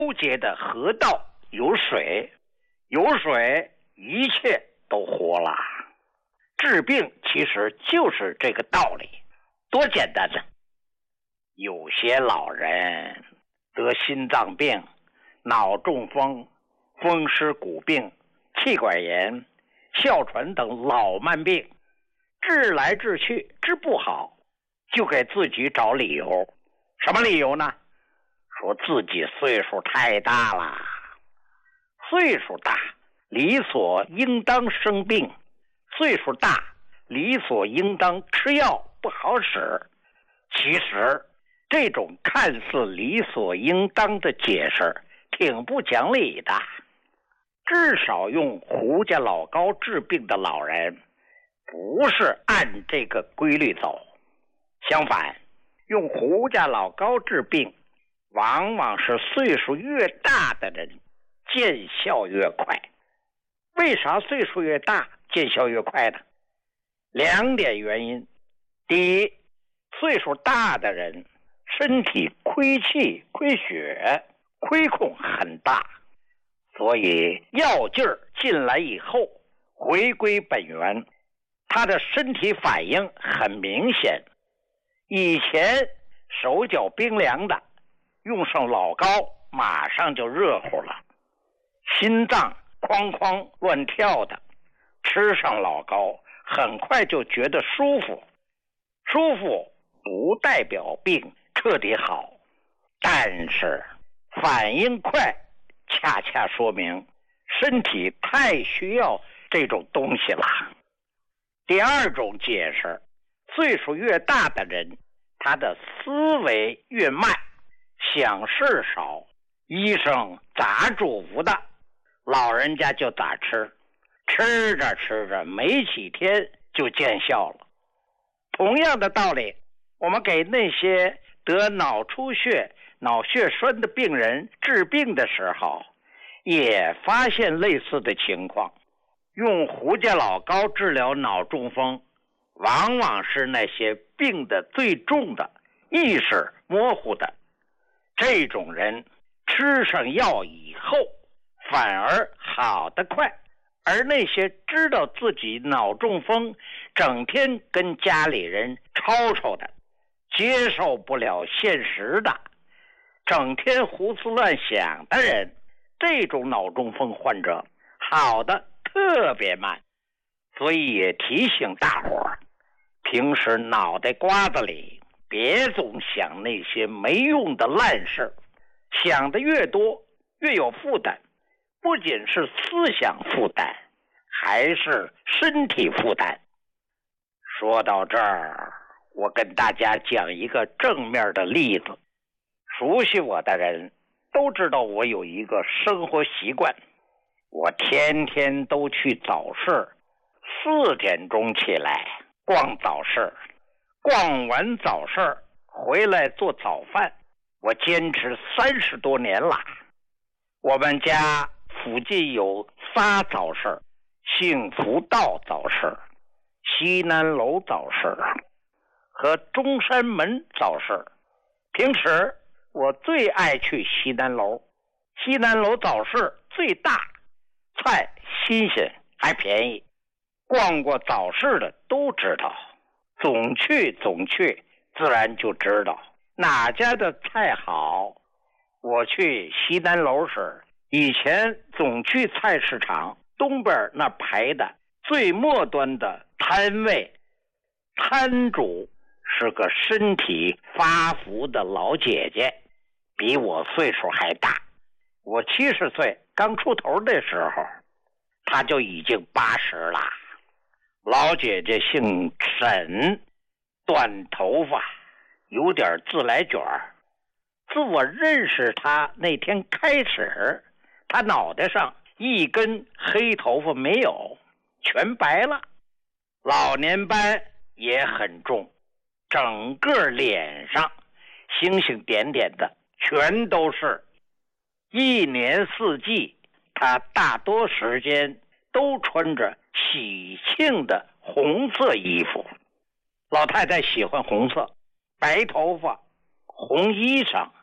勾结的河道有水，有水一切都活了。治病其实就是这个道理，多简单呢！有些老人得心脏病、脑中风、风湿骨病、气管炎、哮喘等老慢病，治来治去治不好，就给自己找理由。什么理由呢？说自己岁数太大了。岁数大理所应当生病，岁数大理所应当吃药不好使。其实这种看似理所应当的解释挺不讲理的。至少用胡家老高治病的老人不是按这个规律走，相反，用胡家老高治病往往是岁数越大的人见效越快。为啥岁数越大见效越快呢？2点原因。第一，岁数大的人身体亏气亏血亏空很大，所以药劲儿进来以后回归本源，他的身体反应很明显。以前手脚冰凉的，用上老高马上就热乎了。心脏哐哐乱跳的，吃上老高很快就觉得舒服。舒服不代表病彻底好，但是反应快恰恰说明身体太需要这种东西了。第二种解释，岁数越大的人，他的思维越慢，想事少，医生咋嘱咐的，老人家就咋吃，吃着吃着没几天就见效了。同样的道理，我们给那些得脑出血、脑血栓的病人治病的时候，也发现类似的情况。用胡家老高治疗脑中风，往往是那些病得最重的、意识模糊的，这种人吃上药以后反而好得快。而那些知道自己脑中风，整天跟家里人吵吵的，接受不了现实的，整天胡思乱想的人，这种脑中风患者好的特别慢。所以也提醒大伙儿，平时脑袋瓜子里别总想那些没用的烂事，想的越多越有负担，不仅是思想负担，还是身体负担。说到这儿，我跟大家讲一个正面的例子。熟悉我的人都知道我有一个生活习惯，我天天都去早市，4点钟起来逛早市，逛完早市回来做早饭，我坚持30多年了。我们家附近有仨早市，幸福道早市、西南楼早市和中山门早市。平时我最爱去西南楼，西南楼早市最大，菜新鲜还便宜。逛过早市的都知道，总去自然就知道哪家的菜好。我去西南楼时，以前总去菜市场东边那排的最末端的摊位，摊主是个身体发福的老姐姐，比我岁数还大。我70岁刚出头的时候，她就已经80了。老姐姐姓沈，短头发，有点自来卷。自我认识她那天开始，她脑袋上一根黑头发没有，全白了。老年斑也很重，整个脸上星星点点的全都是。一年四季，她大多时间都穿着喜庆的红色衣服。老太太喜欢红色，白头发，红衣裳，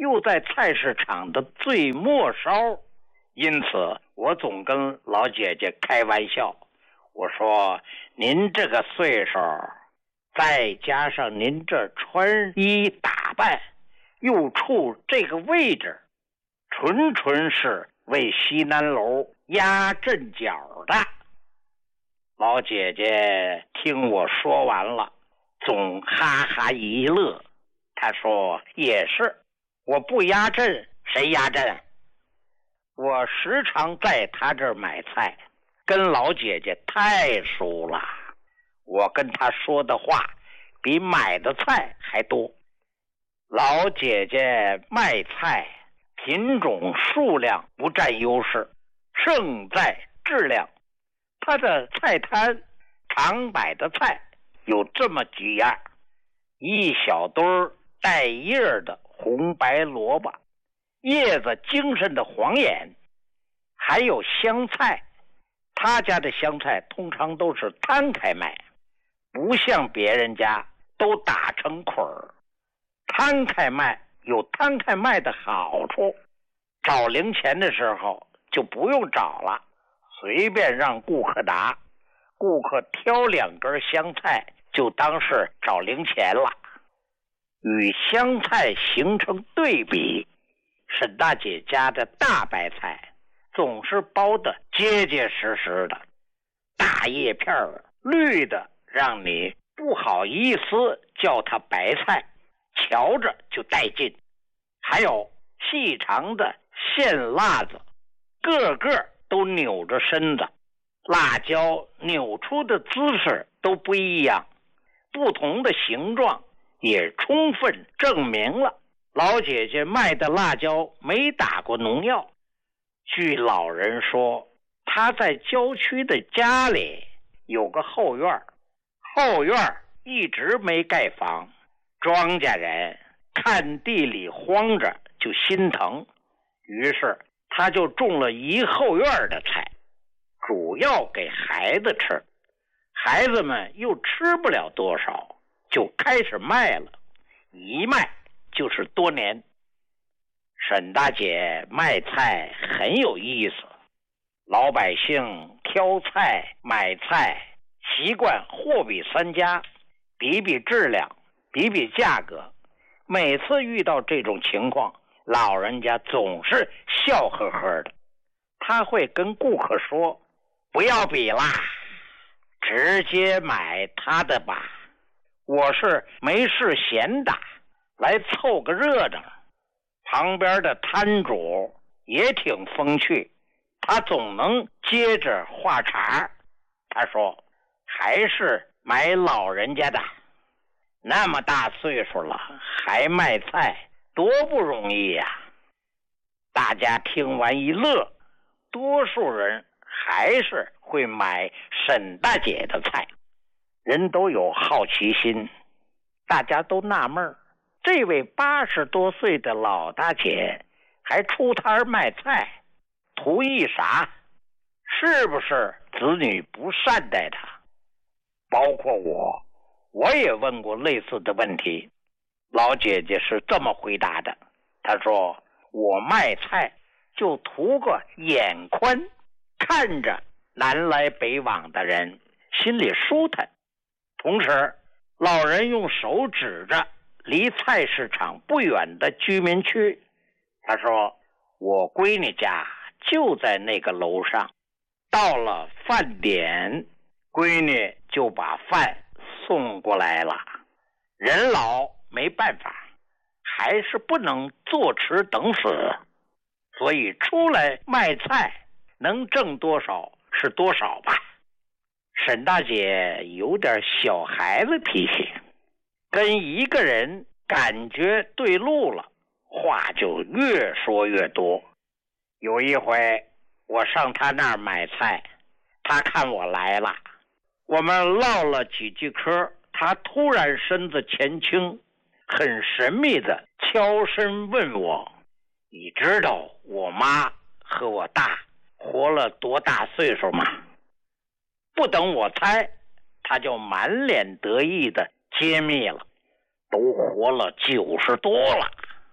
又在菜市场的最末梢，因此我总跟老姐姐开玩笑，我说您这个岁数，再加上您这穿衣打扮，又处这个位置，纯纯是为西南楼压阵脚的。老姐姐听我说完了，总哈哈一乐。她说也是，我不压阵谁压阵？我时常在她这儿买菜，跟老姐姐太熟了，我跟她说的话比买的菜还多。老姐姐卖菜品种数量不占优势，胜在质量。她的菜摊常摆的菜有这么几样：一小堆带叶的红白萝卜，叶子精神的黄眼，还有香菜。他家的香菜通常都是摊开卖，不像别人家都打成捆儿。摊开卖有摊开卖的好处，找零钱的时候就不用找了，随便让顾客拿，顾客挑2根香菜就当是找零钱了。与香菜形成对比，沈大姐家的大白菜总是包得结结实实的，大叶片绿的让你不好意思叫它白菜，瞧着就带劲。还有细长的线辣子，个个都扭着身子，辣椒扭出的姿势都不一样，不同的形状也充分证明了老姐姐卖的辣椒没打过农药。据老人说，她在郊区的家里有个后院，后院一直没盖房，庄稼人看地里荒着就心疼，于是他就种了一后院的菜，主要给孩子吃，孩子们又吃不了多少，就开始卖了，一卖就是多年。沈大姐卖菜很有意思，老百姓挑菜买菜习惯货比三家，比比质量，比比价格。每次遇到这种情况，老人家总是笑呵呵的，他会跟顾客说，不要比啦，直接买他的吧，我是没事闲的，来凑个热闹。旁边的摊主也挺风趣，他总能接着话茬。他说，还是买老人家的，那么大岁数了还卖菜，多不容易呀。大家听完一乐，多数人还是会买沈大姐的菜。人都有好奇心，大家都纳闷，这位80多岁的老大姐还出摊卖菜，图意啥？是不是子女不善待她？包括我也问过类似的问题，老姐姐是这么回答的，她说，我卖菜就图个眼宽，看着南来北往的人心里舒坦。同时，老人用手指着离菜市场不远的居民区，他说，我闺女家就在那个楼上，到了饭点，闺女就把饭送过来了。人老没办法，还是不能坐吃等死，所以出来卖菜能挣多少是多少吧。沈大姐有点小孩子脾气，跟一个人感觉对路了，话就越说越多。有一回我上他那儿买菜，他看我来了，我们唠了几句嗑，他突然身子前倾，很神秘的悄声问我，你知道我妈和我大活了多大岁数吗？不等我猜，他就满脸得意的揭秘了，都活了90多了。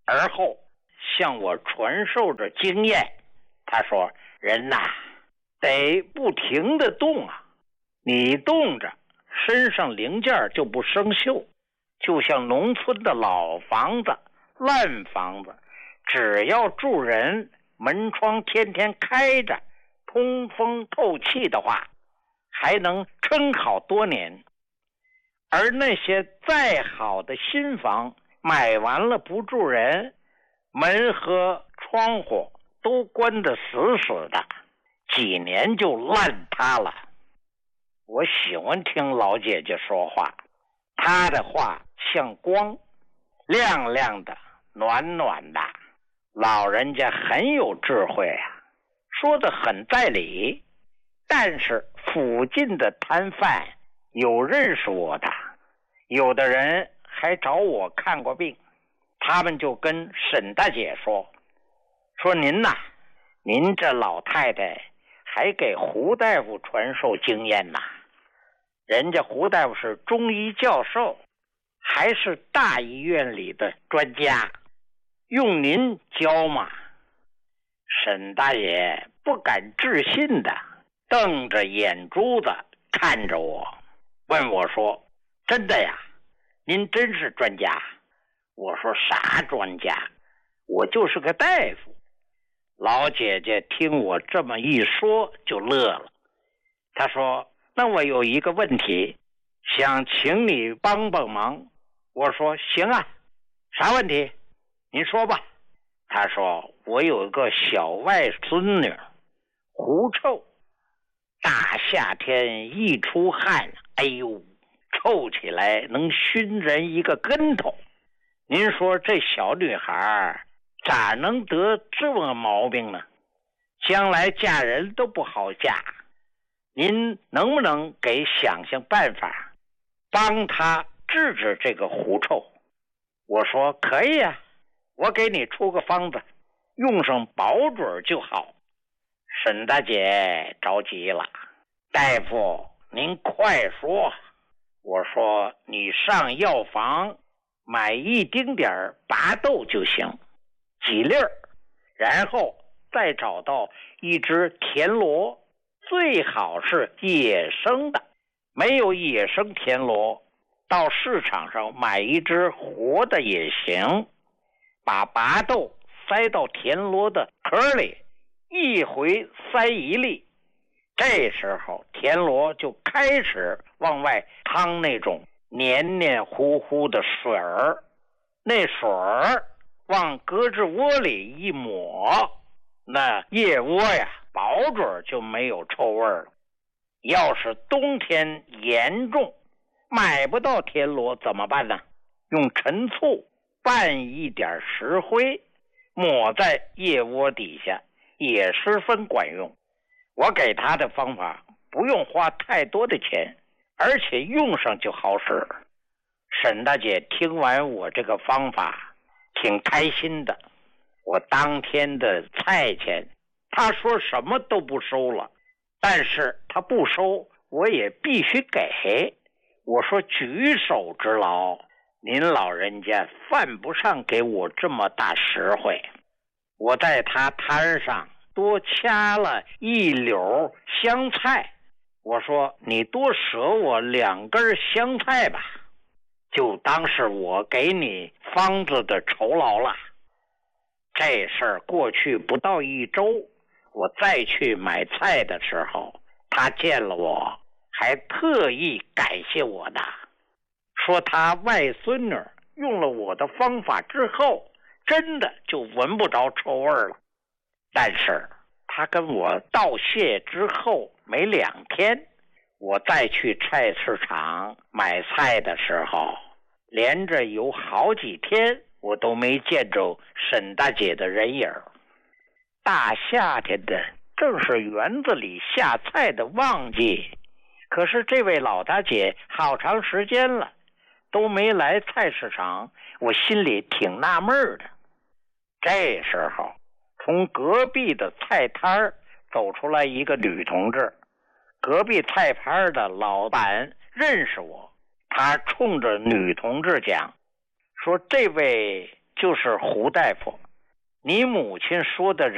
而后向我传授着经验。他说：人呐，得不停地动啊，你动着，身上零件就不生锈，就像农村的老房子、烂房子，只要住人，门窗天天开着，通风透气的话，还能撑好多年。而那些再好的新房，买完了不住人，门和窗户都关得死死的，几年就烂塌了。我喜欢听老姐姐说话，她的话像光，亮亮的，暖暖的。老人家很有智慧啊，说得很在理。但是附近的摊贩有认识我的，有的人还找我看过病，他们就跟沈大姐说您呐，您这老太太还给胡大夫传授经验呐。人家胡大夫是中医教授，还是大医院里的专家，用您教嘛。沈大爷不敢置信的瞪着眼珠子看着我，问我说：真的呀？您真是专家？我说：啥专家？我就是个大夫。老姐姐听我这么一说就乐了，她说：那我有一个问题，想请你帮帮忙。我说：行啊，啥问题？您说吧。她说：我有一个小外孙女，狐臭，大夏天一出汗，哎呦，臭起来能熏人一个跟头。您说这小女孩咋能得这么毛病呢？将来嫁人都不好嫁。您能不能给想办法，帮她治治这个狐臭？我说：可以啊，我给你出个方子，用上保准就好。沈大姐着急了：大夫，您快说。我说：你上药房买一丁点拔豆就行，几粒儿，然后再找到一只田螺，最好是野生的，没有野生田螺，到市场上买一只活的也行，把拔豆塞到田螺的壳里，一回塞一粒，这时候田螺就开始往外淌那种黏黏糊糊的水儿，那水儿往胳肢窝里一抹，那腋窝呀保准就没有臭味了。要是冬天严重买不到田螺怎么办呢？用陈醋拌一点石灰，抹在腋窝底下也十分管用。我给他的方法不用花太多的钱，而且用上就好使。沈大姐听完我这个方法挺开心的。我当天的菜钱她说什么都不收了，但是她不收我也必须给。我说：举手之劳，您老人家犯不上给我这么大实惠。我在她摊上多掐了一绺香菜，我说：你多舍我2根香菜吧，就当是我给你方子的酬劳了。这事儿过去不到1周，我再去买菜的时候，他见了我还特意感谢我的，说他外孙女用了我的方法之后，真的就闻不着臭味了。但是他跟我道谢之后没2天，我再去菜市场买菜的时候，连着有好几天我都没见着沈大姐的人影。大夏天的正是园子里下菜的旺季，可是这位老大姐好长时间了都没来菜市场，我心里挺纳闷的。这时候从隔壁的菜摊走出来一个女同志，隔壁菜摊的老板认识我，他冲着女同志讲，说：这位就是胡大夫，你母亲说的